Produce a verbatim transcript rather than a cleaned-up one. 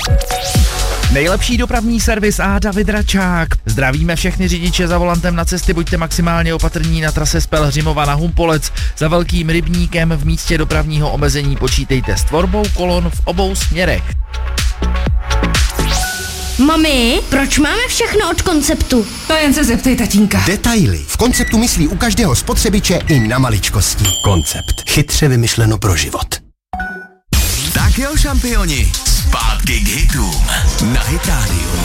Nejlepší dopravní servis a David Račák. Zdravíme všechny řidiče za volantem na cesty, buďte maximálně opatrní na trase z Pelhřimova na Humpolec. Za Velkým Rybníkem v místě dopravního omezení počítejte s tvorbou kolon v obou směrech. Mami, proč máme všechno od Konceptu? To jen se zeptej tatínka. Detaily. V Konceptu myslí u každého spotřebiče i na maličkosti. Koncept. Chytře vymyšleno pro život. Tak jo, šampioni, zpátky k hitům na Hit Radio.